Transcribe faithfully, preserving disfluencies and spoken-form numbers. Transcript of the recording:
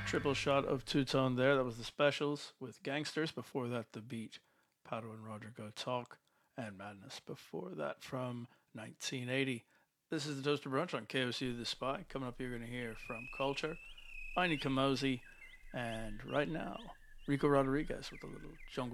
Triple shot of two tone there. That was the Specials with Gangsters. Before that, The Beat, Pato and Roger Go Talk, and Madness before that from nineteen eighty. This is the Toaster Brunch on K O C The Spy. Coming up, you're going to hear from Culture, Aini Kamosi, and right now, Rico Rodriguez with a little jungle.